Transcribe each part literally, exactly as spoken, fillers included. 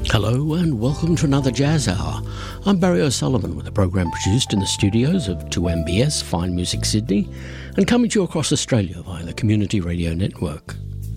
Hello and welcome to another Jazz Hour. I'm Barry O'Sullivan with a program produced in the studios of two M B S, Fine Music Sydney, and coming to you across Australia via the Community Radio Network.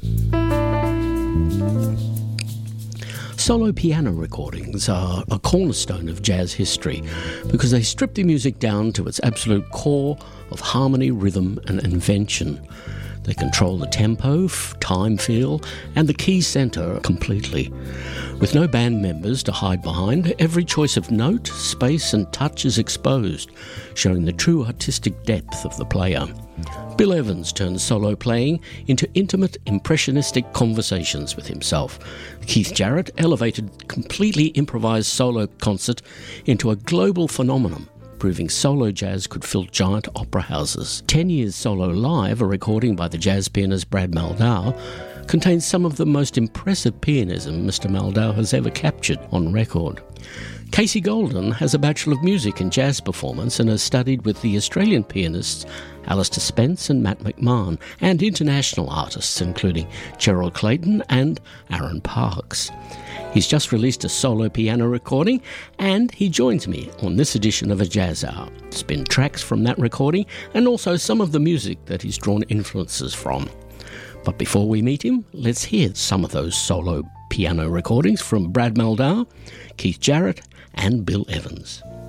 Solo piano recordings are a cornerstone of jazz history because they strip the music down to its absolute core of harmony, rhythm and invention. They control the tempo, time feel, and the key centre completely. With no band members to hide behind, every choice of note, space and touch is exposed, showing the true artistic depth of the player. Bill Evans turns solo playing into intimate, impressionistic conversations with himself. Keith Jarrett elevated completely improvised solo concert into a global phenomenon, proving solo jazz could fill giant opera houses. Ten Years Solo Live, a recording by the jazz pianist Brad Mehldau, contains some of the most impressive pianism Mister Mehldau has ever captured on record. Casey Golden has a Bachelor of Music in Jazz Performance and has studied with the Australian pianists Alistair Spence and Matt McMahon, and international artists including Gerald Clayton and Aaron Parks. He's just released a solo piano recording, and he joins me on this edition of A Jazz Hour to spin tracks from that recording and also some of the music that he's drawn influences from. But before we meet him, let's hear some of those solo piano recordings from Brad Mehldau, Keith Jarrett and Bill Evans.